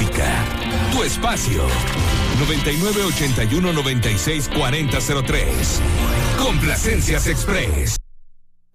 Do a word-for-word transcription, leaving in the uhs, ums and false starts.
música. Tu espacio. noventa y nueve ochenta y uno noventa y seis cuarenta cero tres. Complacencias Express.